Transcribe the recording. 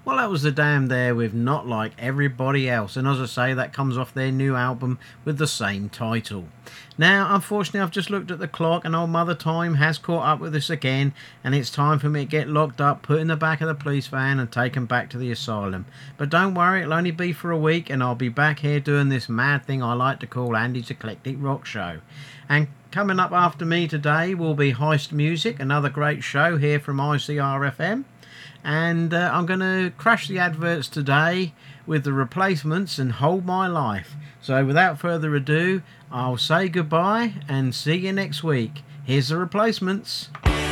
Well, that was The Damned there with Not Like Everybody Else, and as I say, that comes off their new album with the same title. Now, unfortunately, I've just looked at the clock and old Mother Time has caught up with us again, and it's time for me to get locked up, put in the back of the police van and taken back to the asylum. But don't worry, it'll only be for a week, and I'll be back here doing this mad thing I like to call Andy's Eclectic Rock Show. And coming up after me today will be Heist Music, another great show here from ICRFM. And I'm going to crash the adverts today with The Replacements and Hold My Life. So without further ado, I'll say goodbye and see you next week. Here's The Replacements.